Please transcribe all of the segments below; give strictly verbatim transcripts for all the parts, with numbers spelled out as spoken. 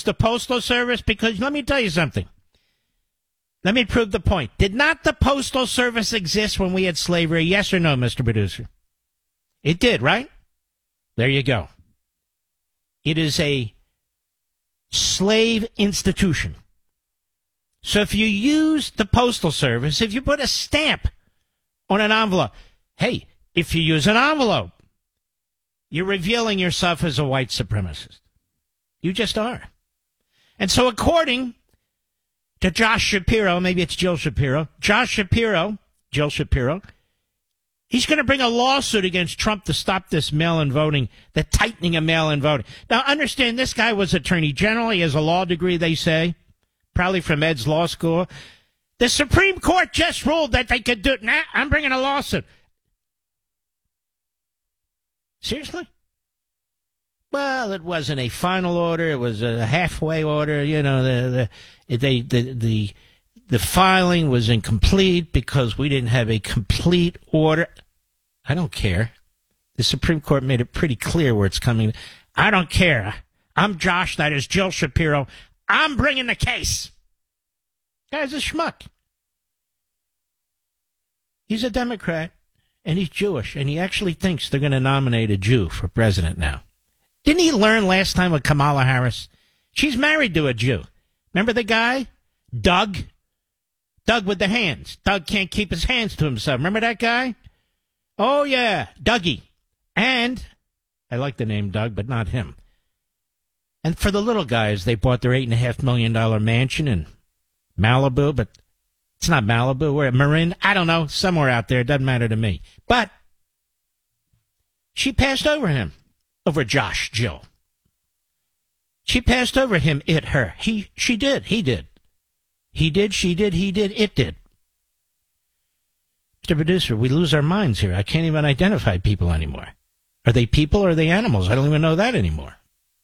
use the Postal Service? Because let me tell you something. Let me prove the point. Did not the Postal Service exist when we had slavery? Yes or no, Mister Producer? It did, right? There you go. It is a slave institution. So if you use the Postal Service, if you put a stamp on an envelope, hey, if you use an envelope, you're revealing yourself as a white supremacist. You just are. And so according to Josh Shapiro, maybe it's Jill Shapiro, Josh Shapiro, Jill Shapiro, he's going to bring a lawsuit against Trump to stop this mail-in voting, the tightening of mail-in voting. Now, understand, this guy was Attorney General. He has a law degree, they say, probably from Ed's Law School. The Supreme Court just ruled that they could do it. Nah, I'm bringing a lawsuit. Seriously? Well, it wasn't a final order. It was a halfway order. You know, the the they, the the the filing was incomplete because we didn't have a complete order. I don't care. The Supreme Court made it pretty clear where it's coming. I don't care. I'm Josh. That is Jill Shapiro. I'm bringing the case. Guy's a schmuck. He's a Democrat, and he's Jewish, and he actually thinks they're going to nominate a Jew for president now. Didn't he learn last time with Kamala Harris? She's married to a Jew. Remember the guy? Doug? Doug with the hands. Doug can't keep his hands to himself. Remember that guy? Oh, yeah, Dougie. And, I like the name Doug, but not him. And for the little guys, they bought their eight point five million dollars mansion in Malibu, but it's not Malibu. We're at Marin. I don't know. Somewhere out there. It doesn't matter to me. But she passed over him. Over Josh, Jill. She passed over him, it, her. He, she did, he did. He did, she did, he did, it did. Mister Producer, we lose our minds here. I can't even identify people anymore. Are they people or are they animals? I don't even know that anymore.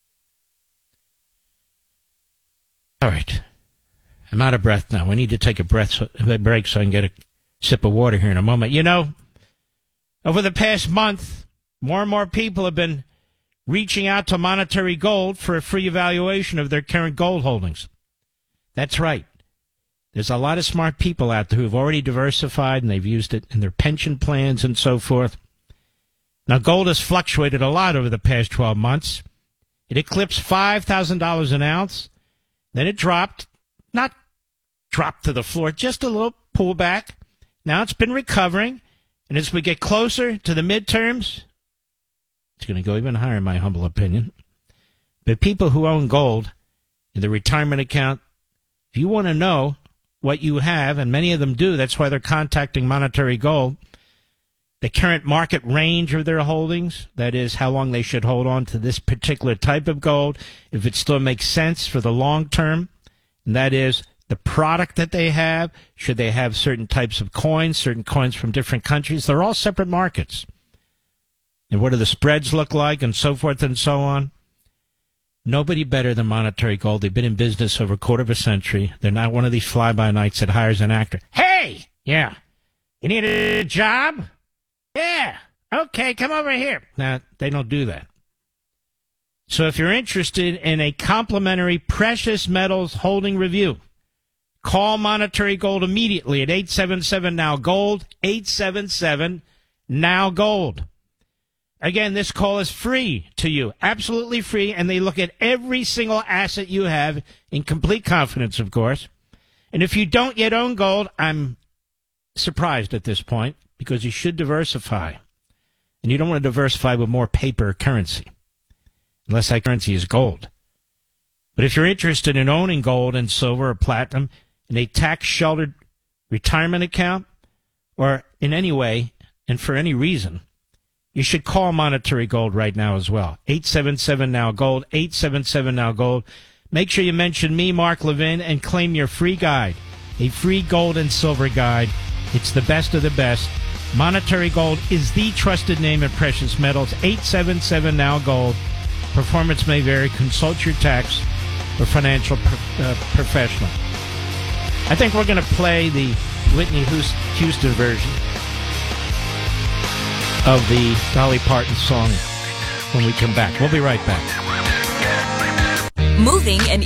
All right. I'm out of breath now. We need to take a breath so, a break so I can get a sip of water here in a moment. You know, over the past month, more and more people have been reaching out to Monetary Gold for a free evaluation of their current gold holdings. That's right. There's a lot of smart people out there who've already diversified, and they've used it in their pension plans and so forth. Now, gold has fluctuated a lot over the past twelve months. It eclipsed five thousand dollars an ounce. Then it dropped, not dropped to the floor, just a little pullback. Now it's been recovering, and as we get closer to the midterms, it's going to go even higher, in my humble opinion. But people who own gold in the retirement account, if you want to know what you have, and many of them do, that's why they're contacting Monetary Gold, the current market range of their holdings, that is how long they should hold on to this particular type of gold, if it still makes sense for the long term, and that is the product that they have, should they have certain types of coins, certain coins from different countries. They're all separate markets. And what do the spreads look like, and so forth and so on? Nobody better than Monetary Gold. They've been in business over a quarter of a century. They're not one of these fly-by-nights that hires an actor. Hey! Yeah. You need a job? Yeah. Okay, come over here. Now, they don't do that. So if you're interested in a complimentary precious metals holding review, call Monetary Gold immediately at eight seven seven now gold, eight seven seven now gold. Again, this call is free to you, absolutely free, and they look at every single asset you have in complete confidence, of course. And if you don't yet own gold, I'm surprised at this point, because you should diversify. And you don't want to diversify with more paper currency, unless that currency is gold. But if you're interested in owning gold and silver or platinum in a tax-sheltered retirement account, or in any way and for any reason, you should call Monetary Gold right now as well. eight seven seven now gold, eight seven seven now gold. Make sure you mention me, Mark Levin, and claim your free guide, a free gold and silver guide. It's the best of the best. Monetary Gold is the trusted name in precious metals. eight seven seven now gold. Performance may vary. Consult your tax or financial pro- uh, professional. I think we're going to play the Whitney Houston version of the Dolly Parton song when we come back. We'll be right back. Moving and